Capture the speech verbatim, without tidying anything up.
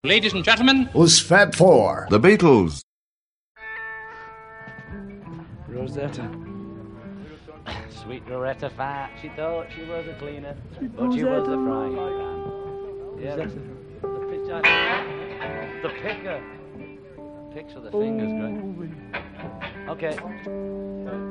Ladies and gentlemen, was Fab Four. The Beatles. Rosetta. Sweet Loretta Fat, she thought she was a cleaner, Sweet but she was Rosetta. a frying pan. Yeah, the, the, pitch, the picker. Picks with the fingers, great. Okay.